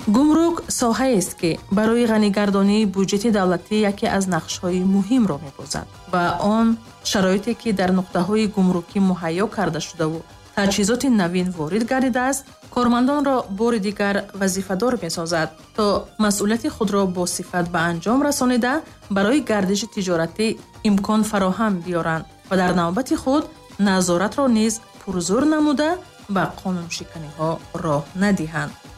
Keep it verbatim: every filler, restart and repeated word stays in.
гумрук соҳаест, ки барои ғанигардонии бюджети давлатӣ яке аз нақшҳои муҳимро мебозад ва он шароите, ки дар нуқтаҳои гумрукӣ муҳайё карда шудаву таҷҳизоти навин ворид гардидааст, кормандонро бори дигар вазифадор месозад, то масъулияти худро бо сифат ба анҷом расонида барои гардиши тиҷоратӣ имкон фароҳам биёранд ва дар навбати худ назоратро низ пурзур намуда ба қонуншиканиҳо роҳ надиҳанд.